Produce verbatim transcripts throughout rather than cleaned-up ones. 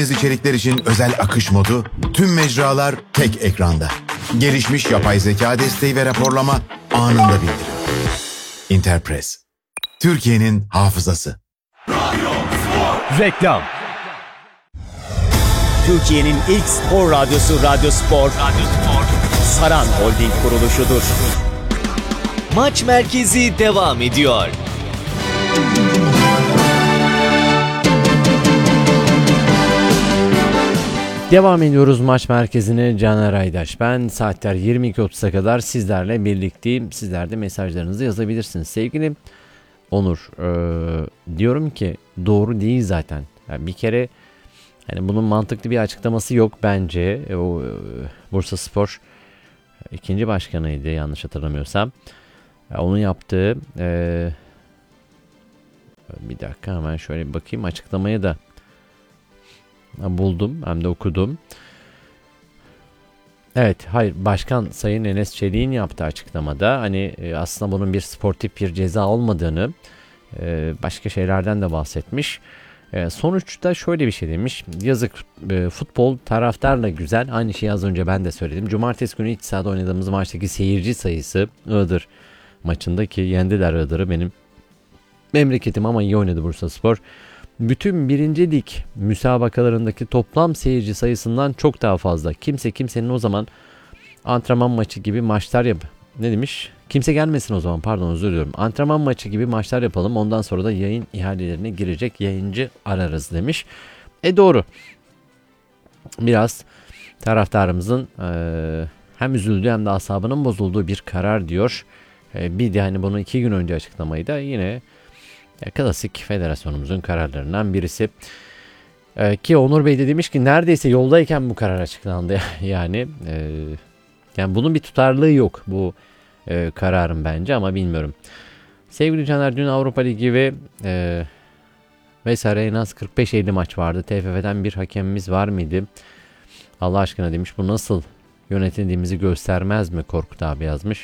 içerikler için özel akış modu, tüm mecralar tek ekranda. Gelişmiş yapay zeka desteği ve raporlama anında bildirim. Interpress, Türkiye'nin hafızası. Reklam. Türkiye'nin ilk spor radyosu Radyo Spor, Radyo Spor, Saran Holding kuruluşudur. Maç Merkezi devam ediyor. Devam ediyoruz Maç Merkezi'ne. Caner Aydaş ben. Saatler yirmi iki otuz'a kadar sizlerle birlikteyim. Sizler de mesajlarınızı yazabilirsiniz. Sevgili Onur, e, diyorum ki doğru değil zaten. Yani bir kere yani bunun mantıklı bir açıklaması yok bence. E, o e, Bursaspor ikinci başkanıydı yanlış hatırlamıyorsam. E, onun yaptığı e, bir dakika hemen şöyle bir bakayım açıklamayı da buldum hem de okudum. Evet, hayır, Başkan Sayın Enes Çelik'in yaptığı açıklamada hani e, aslında bunun bir sportif bir ceza olmadığını, e, başka şeylerden de bahsetmiş. E, sonuçta şöyle bir şey demiş. Yazık, e, futbol taraftarla güzel. Aynı şeyi az önce ben de söyledim. Cumartesi günü iç sahada oynadığımız maçtaki seyirci sayısı Iğdır maçındaki yendiler Iğdır'ı, benim memleketim ama iyi oynadı Bursaspor. Bütün birinci lig müsabakalarındaki toplam seyirci sayısından çok daha fazla. Kimse kimsenin o zaman antrenman maçı gibi maçlar yap. Ne demiş? Kimse gelmesin o zaman, pardon, özür diliyorum. Antrenman maçı gibi maçlar yapalım. Ondan sonra da yayın ihalelerine girecek yayıncı ararız demiş. E doğru. Biraz taraftarımızın e, hem üzüldüğü hem de asabının bozulduğu bir karar diyor. E, bir de hani bunu iki gün önce açıklamayı da yine ya, klasik federasyonumuzun kararlarından birisi. Ee, ki Onur Bey de demiş ki neredeyse yoldayken bu karar açıklandı. yani e, yani bunun bir tutarlılığı yok bu e, kararın bence, ama bilmiyorum. Sevgili Caner, dün Avrupa Ligi ve e, vesaire en az kırk beş elli maç vardı. T F F'den bir hakemimiz var mıydı? Allah aşkına demiş, bu nasıl yönetildiğimizi göstermez mi? Korkut abi yazmış.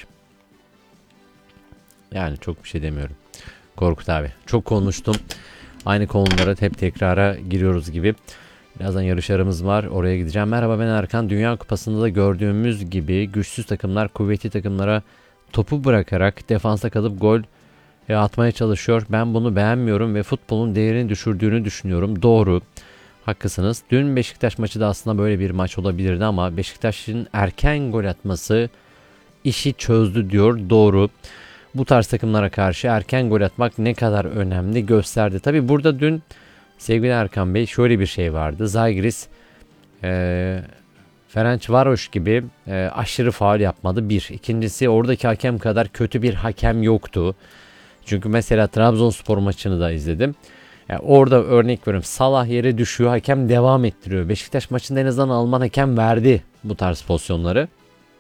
Yani çok bir şey demiyorum. Korkut abi, çok konuştum. Aynı konulara hep tekrara giriyoruz gibi. Birazdan yarışlarımız var. Oraya gideceğim. Merhaba, ben Erkan. Dünya Kupası'nda da gördüğümüz gibi güçsüz takımlar kuvvetli takımlara topu bırakarak defansa kalıp gol atmaya çalışıyor. Ben bunu beğenmiyorum ve futbolun değerini düşürdüğünü düşünüyorum. Doğru. Haklısınız. Dün Beşiktaş maçı da aslında böyle bir maç olabilirdi ama Beşiktaş'ın erken gol atması işi çözdü diyor. Doğru. Bu tarz takımlara karşı erken gol atmak ne kadar önemli gösterdi. Tabi burada dün sevgili Erkan Bey şöyle bir şey vardı. Zalgiris e, Ferencvaros gibi e, aşırı faul yapmadı. Bir. İkincisi, oradaki hakem kadar kötü bir hakem yoktu. Çünkü mesela Trabzonspor maçını da izledim. Yani orada örnek veriyorum, Salah yere düşüyor, hakem devam ettiriyor. Beşiktaş maçında en azından Alman hakem verdi bu tarz pozisyonları.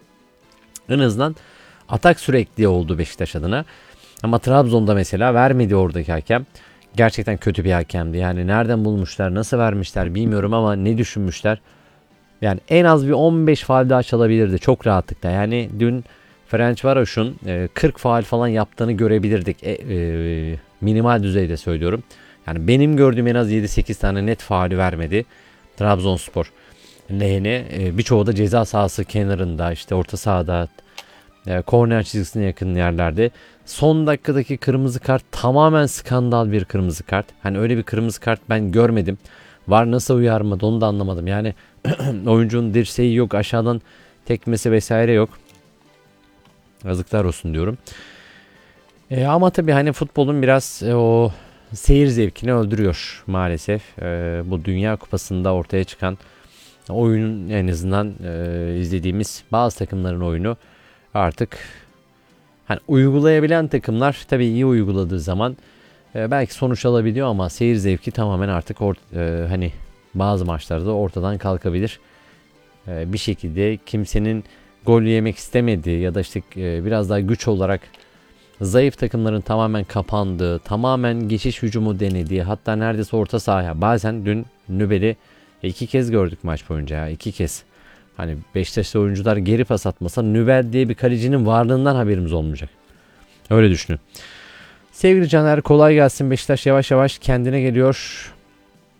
En azından atak sürekli oldu Beşiktaş adına. Ama Trabzon'da mesela vermedi oradaki hakem. Gerçekten kötü bir hakemdi. Yani nereden bulmuşlar, nasıl vermişler bilmiyorum ama ne düşünmüşler. Yani en az bir on beş faul daha çalabilirdi çok rahatlıkla. Yani dün Ferencvaros'un kırk faul falan yaptığını görebilirdik. E, e, minimal düzeyde söylüyorum. Yani benim gördüğüm en az yedi sekiz tane net faulü vermedi Trabzonspor lehine. E, birçoğu da ceza sahası kenarında, işte orta sahada, korner çizgisine yakın yerlerde. Son dakikadaki kırmızı kart tamamen skandal bir kırmızı kart. Hani öyle bir kırmızı kart ben görmedim. VAR nasıl uyarmadı onu da anlamadım. Yani oyuncunun dirseği yok, aşağıdan tekmesi vesaire yok. Yazıklar olsun diyorum. E, ama tabii hani futbolun biraz e, o seyir zevkini öldürüyor maalesef. E, bu Dünya Kupası'nda ortaya çıkan oyunun, en azından e, izlediğimiz bazı takımların oyunu artık hani uygulayabilen takımlar tabii iyi uyguladığı zaman e, belki sonuç alabiliyor ama seyir zevki tamamen artık or- e, hani bazı maçlarda ortadan kalkabilir. E, bir şekilde kimsenin gol yemek istemediği ya da işte e, biraz daha güç olarak zayıf takımların tamamen kapandığı, tamamen geçiş hücumu denediği, hatta neredeyse orta sahaya, bazen dün Nübel'i iki kez gördük maç boyunca ya iki kez. Hani Beşiktaşlı oyuncular geri pas atmasa Nübel diye bir kalecinin varlığından haberimiz olmayacak. Öyle düşünün. Sevgili Caner, kolay gelsin. Beşiktaş yavaş yavaş kendine geliyor.